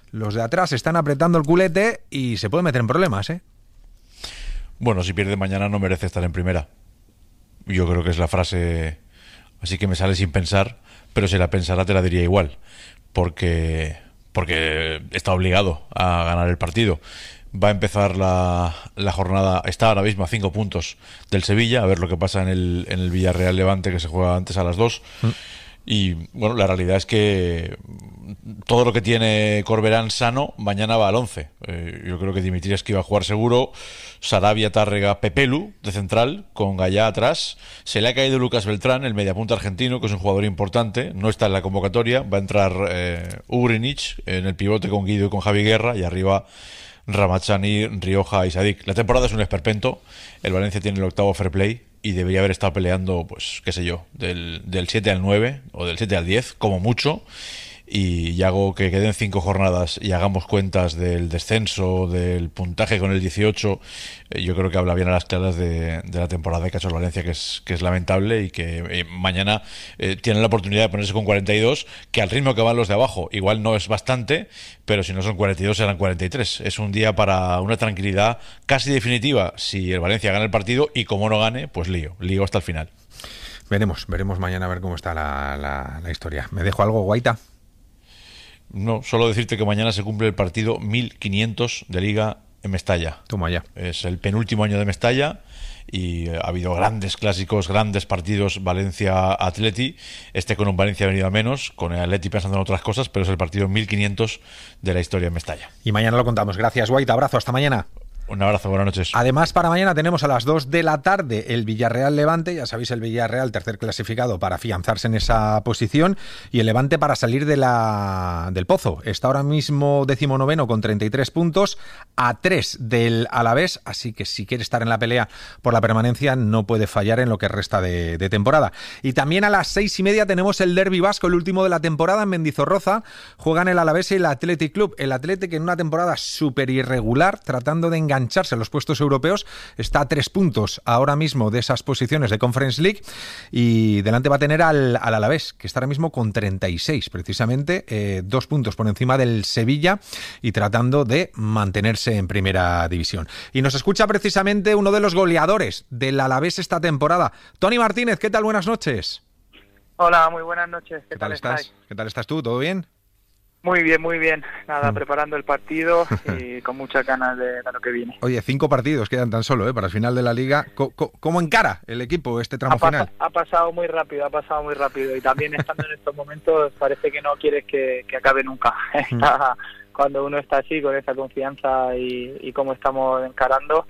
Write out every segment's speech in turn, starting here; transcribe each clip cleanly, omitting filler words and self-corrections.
los de atrás están apretando el culete y se puede meter en problemas, ¿eh? Bueno, si pierde mañana no merece estar en primera. Yo creo que es la frase, así que me sale sin pensar, pero si la pensara te la diría igual, porque está obligado a ganar el partido. Va a empezar la jornada, está ahora mismo a 5 puntos del Sevilla, a ver lo que pasa en el Villarreal Levante, que se juega antes a las 2. Y bueno, la realidad es que todo lo que tiene Corberán sano, mañana va al 11. Yo creo que Dimitrievski va a jugar seguro, Sarabia, Tárrega, Pepelu de central, con Gallá atrás. Se le ha caído Lucas Beltrán, el mediapunta argentino, que es un jugador importante, no está en la convocatoria. Va a entrar Ugrinic en el pivote con Guido y con Javi Guerra, y arriba Ramachani, Rioja y Sadik. La temporada es un esperpento. El Valencia tiene el 8º fair play y debería haber estado peleando, pues, qué sé yo, del 7 al 9 o del 7 al 10, como mucho. Y hago que queden 5 jornadas y hagamos cuentas del descenso, del puntaje con el 18. Yo creo que habla bien a las claras de la temporada que ha hecho el Valencia, que es lamentable, y que mañana tienen la oportunidad de ponerse con 42, que al ritmo que van los de abajo igual no es bastante, pero si no son 42 serán 43. Es un día para una tranquilidad casi definitiva si el Valencia gana el partido, y como no gane, pues lío hasta el final. Veremos mañana a ver cómo está la historia. ¿Me dejo algo, Guaita? No, solo decirte que mañana se cumple el partido 1500 de Liga en Mestalla. Toma ya. Es el penúltimo año de Mestalla y ha habido grandes clásicos, grandes partidos. Valencia-Atleti, con un Valencia ha venido a menos, con el Atleti pensando en otras cosas, pero es el partido 1500 de la historia en Mestalla. Y mañana lo contamos. Gracias, Guaita. Abrazo, hasta mañana. Un abrazo, buenas noches. Además, para mañana tenemos a las 2 de la tarde el Villarreal Levante. Ya sabéis, el Villarreal, tercer clasificado, para afianzarse en esa posición, y el Levante para salir del pozo. Está ahora mismo 19º con 33 puntos, a 3 del Alavés, así que si quiere estar en la pelea por la permanencia no puede fallar en lo que resta de temporada. Y también a las 6:30 tenemos el derbi vasco, el último de la temporada en Mendizorroza. Juegan el Alavés y el Athletic Club. El Athletic, en una temporada súper irregular, tratando de engancharse en los puestos europeos, está a 3 puntos ahora mismo de esas posiciones de Conference League, y delante va a tener al Alavés, que está ahora mismo con 36, precisamente 2 puntos por encima del Sevilla, y tratando de mantenerse en primera división. Y nos escucha precisamente uno de los goleadores del Alavés esta temporada, Tony Martínez. ¿Qué tal? Buenas noches. Hola, muy buenas noches. ¿Qué tal estás? ¿Qué tal estás tú? ¿Todo bien? Muy bien, muy bien. Nada, preparando el partido y con muchas ganas de lo que viene. Oye, 5 partidos quedan tan solo para el final de la Liga. ¿Cómo encara el equipo este tramo final? Ha pasado muy rápido, y también estando en estos momentos parece que no quieres que acabe nunca. Cuando uno está así, con esa confianza y cómo estamos encarando,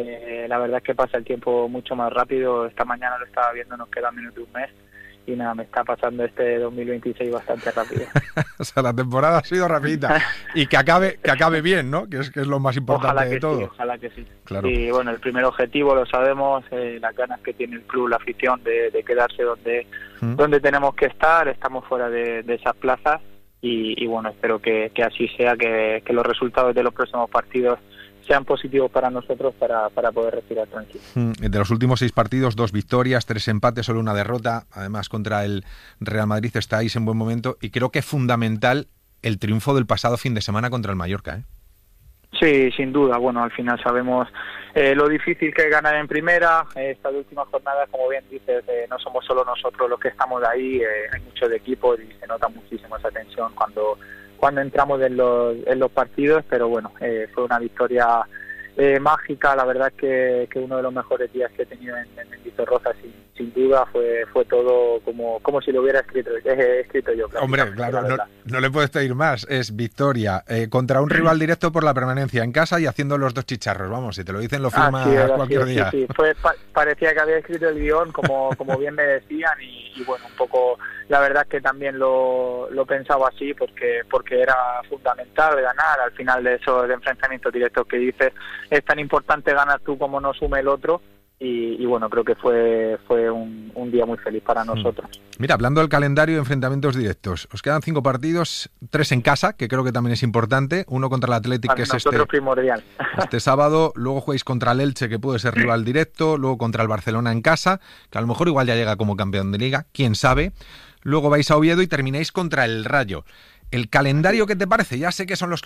la verdad es que pasa el tiempo mucho más rápido. Esta mañana lo estaba viendo, nos queda menos de un mes. Y nada, me está pasando este 2026 bastante rápido. O sea, la temporada ha sido rapidita. Y que acabe bien, ¿no? Que es lo más importante de todo. Sí, ojalá que sí. Claro. Y bueno, el primer objetivo lo sabemos, las ganas que tiene el club, la afición de quedarse donde tenemos que estar. Estamos fuera de esas plazas y bueno, espero que así sea, que los resultados de los próximos partidos sean positivos para nosotros para poder respirar tranquilo. De los últimos 6 partidos, 2 victorias, 3 empates, solo una derrota. Además, contra el Real Madrid estáis en buen momento, y creo que es fundamental el triunfo del pasado fin de semana contra el Mallorca, ¿eh? Sí, sin duda. Bueno, al final sabemos lo difícil que es ganar en primera. Estas últimas jornadas, como bien dices, no somos solo nosotros los que estamos ahí, hay muchos equipos y se nota muchísimo esa tensión cuando entramos en los partidos, pero bueno, fue una victoria mágica. La verdad es que uno de los mejores días que he tenido en Mendizorroza, sin duda, fue todo como si lo hubiera escrito yo. Hombre, claro, no le puedes pedir más. Es victoria contra un rival directo por la permanencia en casa y haciendo los 2 chicharros. Vamos, si te lo dicen lo firmas cualquier día. Sí. Parecía que había escrito el guión, como bien me decían, y bueno, un poco la verdad es que también lo pensaba así, porque era fundamental ganar. Al final de esos enfrentamientos directos que dices, es tan importante ganar tú como no sume el otro. Y bueno, creo que fue un día muy feliz para nosotros. Mira, hablando del calendario de enfrentamientos directos, os quedan 5 partidos, 3 en casa, que creo que también es importante, uno contra el Athletic, que es primordial. Este sábado, luego jugáis contra el Elche, que puede ser rival directo, luego contra el Barcelona en casa, que a lo mejor igual ya llega como campeón de Liga, quién sabe. Luego vais a Oviedo y termináis contra el Rayo. ¿El calendario qué te parece? Ya sé que son los que